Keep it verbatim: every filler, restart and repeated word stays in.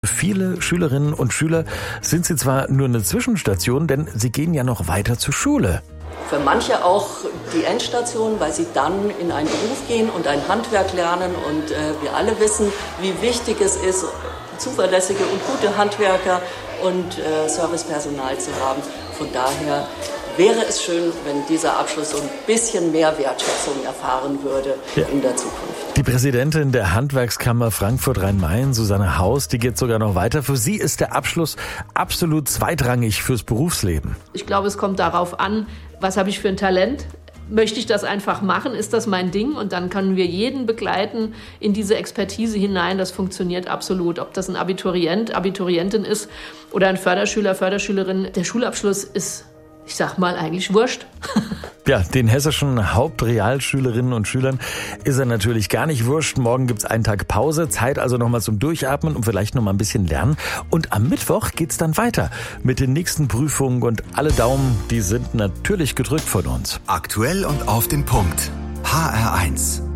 Viele Schülerinnen und Schüler sind sie zwar nur eine Zwischenstation, denn sie gehen ja noch weiter zur Schule. Für manche auch die Endstation, weil sie dann in einen Beruf gehen und ein Handwerk lernen. Und äh, wir alle wissen, wie wichtig es ist, zuverlässige und gute Handwerker und äh, Servicepersonal zu haben. Von daher wäre es schön, wenn dieser Abschluss so ein bisschen mehr Wertschätzung erfahren würde ja. in der Zukunft. Die Präsidentin der Handwerkskammer Frankfurt-Rhein-Main, Susanne Haus, die geht sogar noch weiter. Für sie ist der Abschluss absolut zweitrangig fürs Berufsleben. Ich glaube, es kommt darauf an, was habe ich für ein Talent? Möchte ich das einfach machen? Ist das mein Ding? Und dann können wir jeden begleiten in diese Expertise hinein. Das funktioniert absolut. Ob das ein Abiturient, Abiturientin ist oder ein Förderschüler, Förderschülerin. Der Schulabschluss ist, ich sag mal, eigentlich wurscht. Ja, den hessischen Hauptrealschülerinnen und Schülern ist er natürlich gar nicht wurscht. Morgen gibt's einen Tag Pause, Zeit also nochmal zum Durchatmen und vielleicht nochmal ein bisschen lernen. Und am Mittwoch geht's dann weiter mit den nächsten Prüfungen und alle Daumen, die sind natürlich gedrückt von uns. Aktuell und auf den Punkt. H R eins.